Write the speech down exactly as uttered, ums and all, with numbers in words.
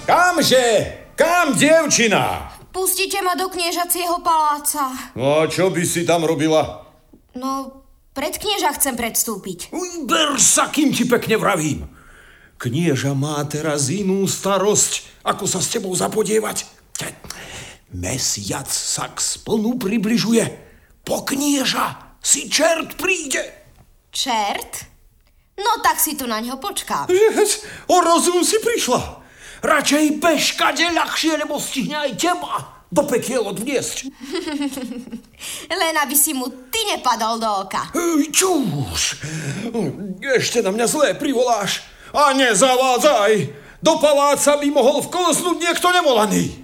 Kamže? Kam, dievčina? Pustite ma do kniežacieho paláca. No a čo by si tam robila? No, pred knieža chcem predstúpiť. Uj, ber sa, kým ti pekne vravím. Knieža má teraz inú starosť, ako sa s tebou zapodievať. Mesiac sa k splnu približuje. Po knieža si čert príde. Čert? No tak si tu na ňo počkám. O rozum si prišla. Radšej bež kade ľahšie, lebo stihne aj teba do pekiel odvniesť. Len aby si mu ty nepadol do oka. Čuž. Ešte na mňa zlé privoláš. A nezavádzaj. Do paláca by mohol vklznúť niekto nevolaný.